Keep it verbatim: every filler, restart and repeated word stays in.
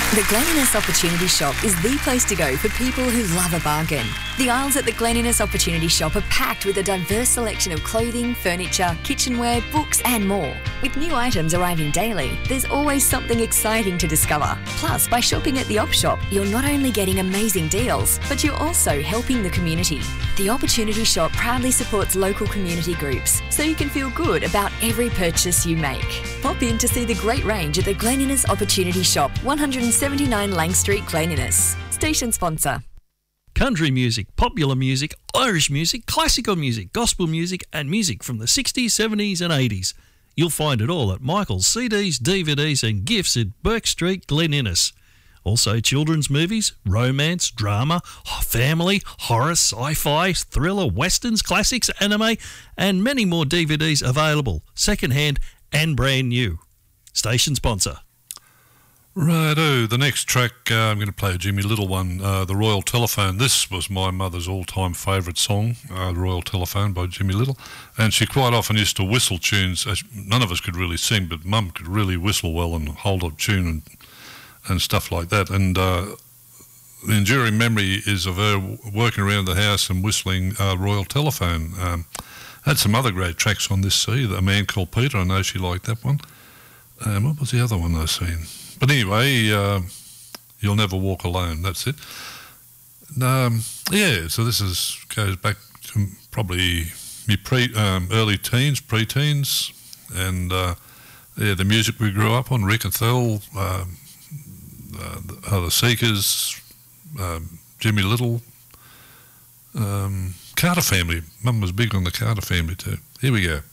The Glen Opportunity Shop is the place to go for people who love a bargain. The aisles at the Glen Opportunity Shop are packed with a diverse selection of clothing, furniture, kitchenware, books and more. With new items arriving daily, there's always something exciting to discover. Plus, by shopping at the Op Shop, you're not only getting amazing deals, but you're also helping the community. The Opportunity Shop proudly supports local community groups, so you can feel good about every purchase you make. Pop in to see the great range at the Glen Opportunity Shop, one seventy-nine Lang Street, Glen Innes. Station sponsor. Country music, popular music, Irish music, classical music, gospel music and music from the sixties, seventies and eighties. You'll find it all at Michael's C Ds, D V Ds and gifts at Burke Street, Glen Innes. Also children's movies, romance, drama, family, horror, sci-fi, thriller, westerns, classics, anime and many more D V Ds available, second-hand and brand new. Station sponsor. Righto, the next track, uh, I'm going to play a Jimmy Little one, uh, The Royal Telephone. This was my mother's all-time favourite song, uh, The Royal Telephone by Jimmy Little, and she quite often used to whistle tunes. None of us could really sing, but Mum could really whistle well and hold up tune and, and stuff like that. And uh, the enduring memory is of her working around the house and whistling uh, Royal Telephone. Um, had some other great tracks on this C, A Man Called Peter, I know she liked that one. Um, what was the other one I seen? But anyway, uh, You'll Never Walk Alone, that's it. Um, yeah, so this is goes back to probably me pre, um, early teens, pre-teens, and uh, yeah, the music we grew up on, Rick and Thel, um, uh, the, uh, the Seekers, um, Jimmy Little, um, Carter Family. Mum was big on the Carter Family too. Here we go.